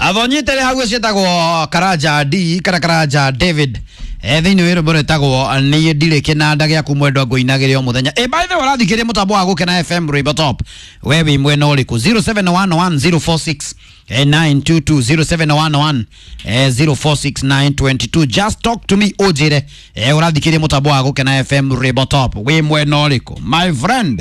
Athonyite ri hagu cietagwo Karaja D kana Karaja David thini wiro mbere tagwo ni ndire kinanda gya kumwendwa ngoinagire o muthenya by the way rathikirie mutambo wa gukena FM River Top wewe mwena uriku 0711046922 0711046922 just talk to me ojire urathikirie mutambo wa gukena FM River Top we mwena uriku my friend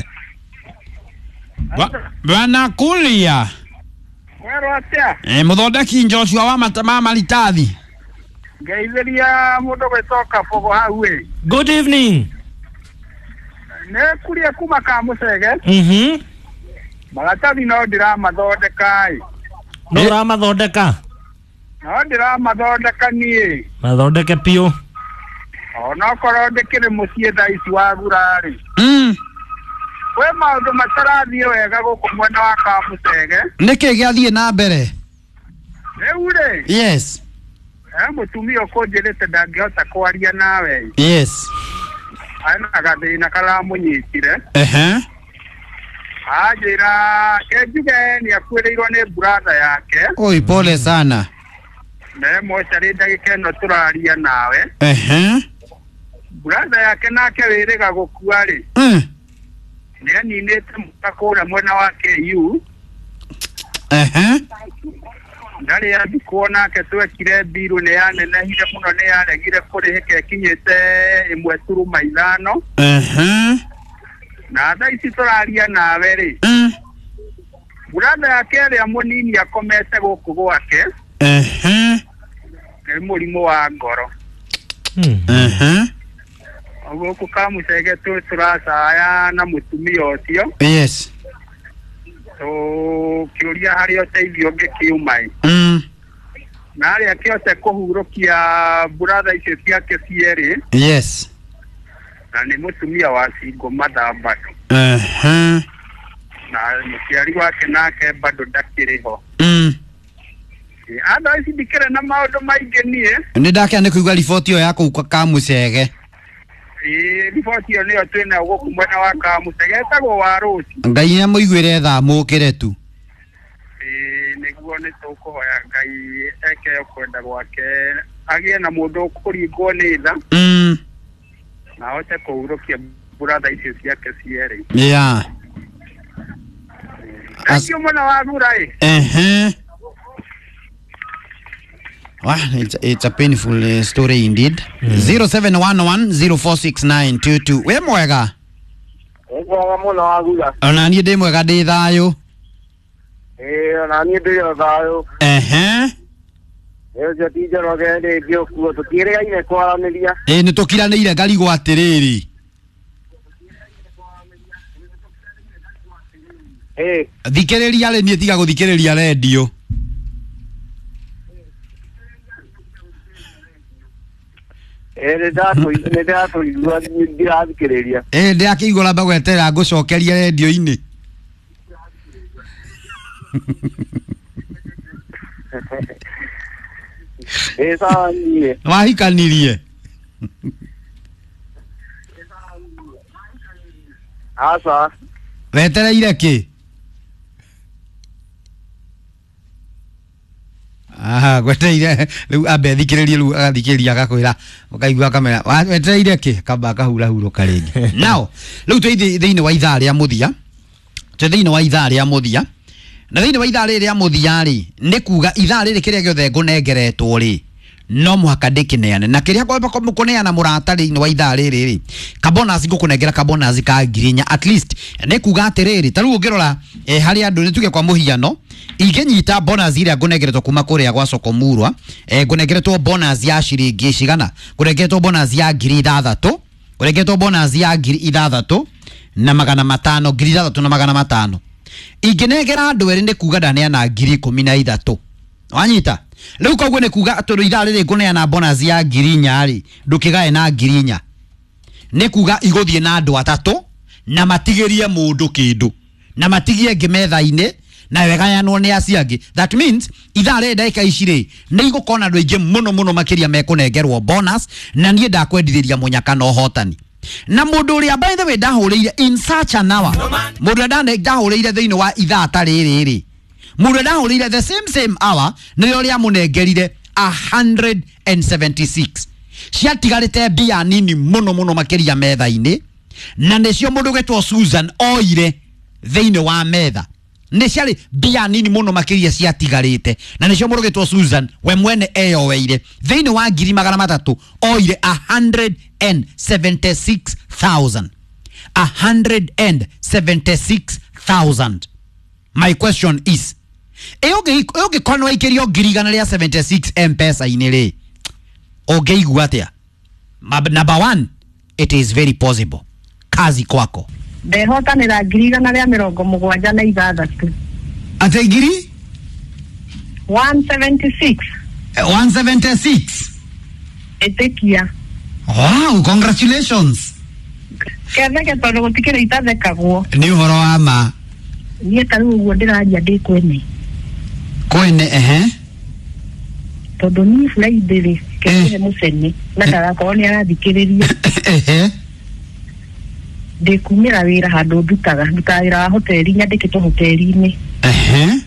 bana kulia muthondeki Joshua wa matama maritathi Gaitheria mundu gwitoka fogo hawe. Good evening. Ne kuria kuma ka mucege. Maratathi no ndira mathondeka No ra mathondeka. No ndira mathondeka nie. Mathondeke pio. Ona korwo ndikire mucie thaici wa gurari. We maundu matarathie wega guku mwena wa ka mucege. Niki giathie na mbere. Neure. Yes. Mutumia ukonjerete ndangihota kwaria nawe. Yes. Ana gathina karamunyitire. Ajira ejuge ni akwirirwo ni brother yake. Oi pole sana. Ne mochari ndagike no turaria nawe. Brother yake nake wirega gukua ri. Ni ninete mukakura mwena wake yu. Ndari ya bikuona ke twekire biru ne yane na hire muno ne yaregire kuri heke kinyete imwe turuma ithano. Na thaisi turaria nawe ri. Brother yake ria munini akomete guku gwake. Ni murimu wa ngoro. Guku kamucege turacaya na mutumia ucio. Yes. So kiuria hari oteithio ngikiumai. Na ari akiote kuhurukia brother icio ciake cieri. Yes. Na ni mutumia wa Singo Mathamba. Na muciari wake nake bado ndakiriho. Ada ici dikere na maundu maingi nie. Ni ndake ni kuigwa riboti yo yako ka mucege. Riboti yo niyo twina guku mwena wa ka mucege tagwo wa Rosi. Ngai ni muigwire tha mukire tu. Niguo ni tukuhoya Ngai eke kwenda gwake agie na mundu ukuringwo ni tha. Na hote kuhurukia brother icio ciake cieri. Yeah. Asio mwana wa gurai. Wow, it's a painful story indeed. 0711046922. We mwega? Ego mwana wa gura. Ona ni ndi mwega ndi thayo. Ona ni ndi thayo. Ejo tije rogende gyo kuo tukire aine kwaraniria. Ni tukiraniire ngari gwa atiriri. Thikiriria ri ni tiga guthikiriria radio. Ndakigura bagwetera ngucokeria radio-ini. Wahikanirie. Asa. Wetereire ki? Gweteire riu ambe thikiririe riu agathikiriria agakwira ukaigua kamera wetereire ki kamba kahura huruka ringi. Now riu thiini wa ithaa ria muthia thiini wa ithaa ria muthia na thiini wa ithaa ria muthia ri ni kuga ithaa riri kiria giothe ngunengeretwo ri no muhaka ndikineane na kiria kwa mukuneana murata ri wa ithaa riri ri kabonus ngukunengera kabonus ka ngirinya at least ni kuga atiriri taru ungirora hari andu ni tuge kwa muhiano ingenyita bonus iria ngunengeretwo kuma kuria gwa Sokomurwa ngunengeretwo bonus ya ciringi cigana ngunengeretwo bonus ya 6,000 ngunengeretwo bonus ya 6,000 na 500 6,000 na 500 ingenengera andu eri ni kuga ndaneana 13,000 wanyita riu koguo ni kuga atundu ithaa riri nguneana bonus ya 4,000 ri ndukigae na 4,000 ni kuga iguthie na andu atatu na matigirie mundu kindu na matigie ngimetha-ini na wegayanwo ni aciangi. That means ithaa riri ndagika ici ri ni igukona andu aingi muno makiria mekunengerwo bonus na nie ndakwendithiria munyaka no hotani na mundu uri by the way ndahuriire in such an hour mundu ndahuriire thiini wa ithaa ta riri Mũndũ ndahũrĩire the same hour nĩrĩo rĩa mũnengerire 176 ciatigarĩte mbia nini mũno makĩria metha-inĩ na nĩcio mũndũ gwĩtwo Susan oire thĩinĩ wa metha nĩ ciarĩ mbia nini mũno makĩria ciatigarĩte na nĩcio mũndũ gwĩtwo Susan we mwene eyoweire thĩinĩ wa 300 oire 176,000. My question is, ũngĩkorwo nĩwaikĩrio 176 M-Pesa-inĩ rĩ, ũngĩigua atĩa? Number one, it is very possible. Kazi kwako. Ndehotanĩra 176. Ate ngiri? 176. 176. Etekia. Wow, congratulations. Ketheke tondũ gũtikĩrĩ itathekagwo. Nĩ ũhoro wa ma. Niĩ tarĩu ũguo ndĩraria ndĩ kwene. Kwene Tondũ niĩ Friday rĩ kĩhe mũcene na ndagakorwo nĩ arathikĩrĩria. Ndikumĩra wĩra handũ ndutaga wĩra wa hoteli nyandĩkĩtwo hoteli-inĩ.